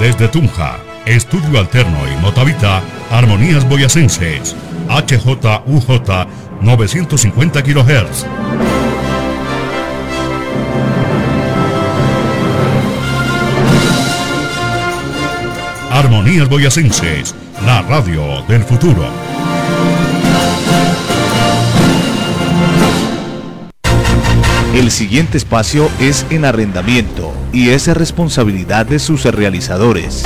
Desde Tunja, Estudio Alterno y Motavita, Armonías Boyacenses, HJUJ 950 kHz. Armonías Boyacenses, la radio del futuro. El siguiente espacio es en arrendamiento y es responsabilidad de sus realizadores.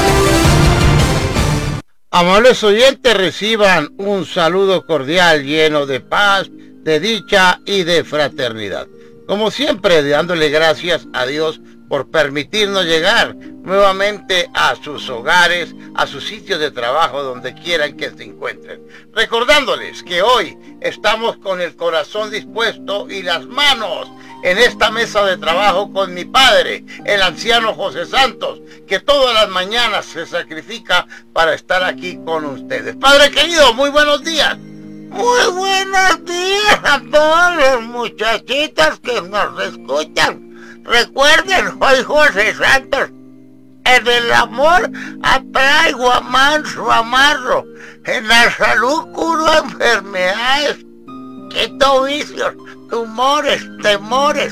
Amables oyentes, reciban un saludo cordial lleno de paz, de dicha y de fraternidad. Como siempre, dándole gracias a Dios por permitirnos llegar nuevamente a sus hogares, a sus sitios de trabajo, donde quieran que se encuentren. Recordándoles que hoy estamos con el corazón dispuesto y las manos en esta mesa de trabajo con mi padre, el anciano José Santos, que todas las mañanas se sacrifica para estar aquí con ustedes. Padre querido, muy buenos días. Muy buenos días a todos los muchachitos que nos escuchan. Recuerden, soy José Santos. En el amor atraigo a manso amarro. En la salud curo enfermedades. Quito vicios, tumores, temores.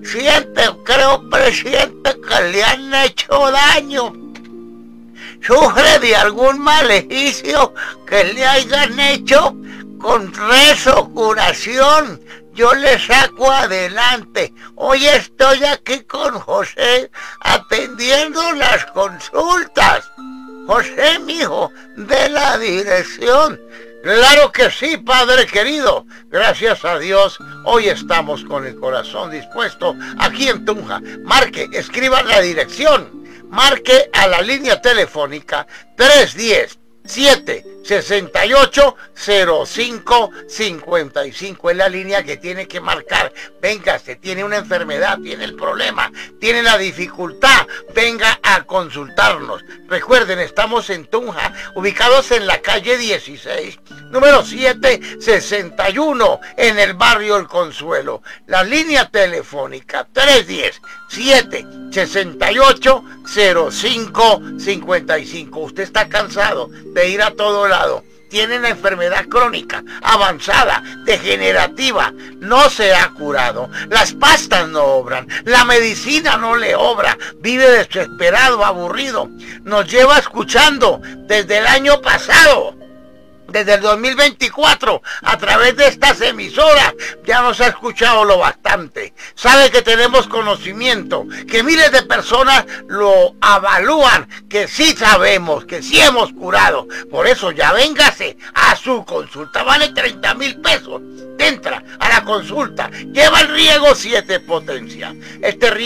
Presiente que le han hecho daño. Sufre de algún maleficio que le hayan hecho. Con rezo, curación, yo le saco adelante. Hoy estoy aquí con José atendiendo las consultas. José, mijo, de la dirección. Claro que sí, padre querido. Gracias a Dios, hoy estamos con el corazón dispuesto aquí en Tunja. Marque, escriba la dirección. Marque a la línea telefónica 310-768-0555. Es la línea que tiene que marcar. Venga, se tiene una enfermedad, tiene el problema, tiene la dificultad, venga a consultarnos. Recuerden, estamos en Tunja, ubicados en la calle 16, número 761, en el barrio El Consuelo. La línea telefónica 310-768-0555. Usted está cansado de ir a todo lado, tiene una enfermedad crónica, avanzada, degenerativa, no se ha curado, las pastas no obran, la medicina no le obra, vive desesperado, aburrido, nos lleva escuchando desde el año pasado. Desde el 2024, a través de estas emisoras, ya nos ha escuchado lo bastante. Sabe que tenemos conocimiento, que miles de personas lo avalúan, que sí sabemos, que sí hemos curado. Por eso ya véngase a su consulta, vale 30,000 pesos. Entra a la consulta, lleva el riego 7 potencia. Este